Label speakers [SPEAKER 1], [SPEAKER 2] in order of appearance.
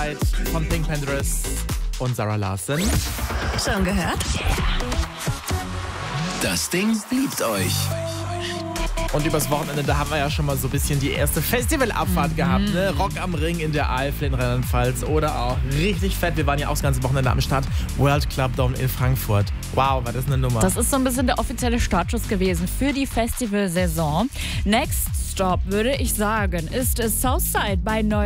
[SPEAKER 1] von Pink Panthers und Sarah Larson.
[SPEAKER 2] Schon gehört?
[SPEAKER 3] Das Ding liebt euch.
[SPEAKER 1] Und übers Wochenende, da haben wir ja schon mal so ein bisschen die erste Festivalabfahrt gehabt. Ne? Rock am Ring in der Eifel in Rheinland-Pfalz oder auch richtig fett. Wir waren ja auch das ganze Wochenende am Start. World Club Dome in Frankfurt. Wow, war das eine Nummer.
[SPEAKER 2] Das ist so ein bisschen der offizielle Startschuss gewesen für die Festivalsaison. Next Stop, würde ich sagen, ist Southside bei Neu